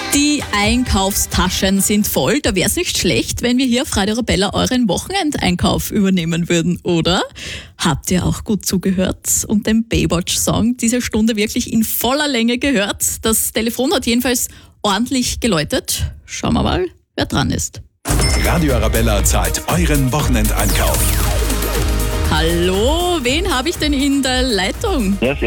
Die Einkaufstaschen sind voll. Da wäre es nicht schlecht, wenn wir hier auf Radio Arabella euren Wochenendeinkauf übernehmen würden, oder? Habt ihr auch gut zugehört und den Baywatch-Song diese Stunde wirklich in voller Länge gehört? Das Telefon hat jedenfalls ordentlich geläutet. Schauen wir mal, wer dran ist. Radio Arabella zahlt euren Wochenendeinkauf. Hallo, wen habe ich denn in der Leitung? Ja,